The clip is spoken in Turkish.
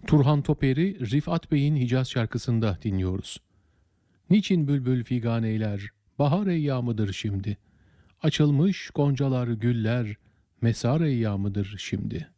Turhan Toper'i Rifat Bey'in Hicaz şarkısında dinliyoruz. Niçin bülbül figan eyler, bahar eyyamıdır şimdi. Açılmış goncalar güller, mesar eyyamıdır şimdi.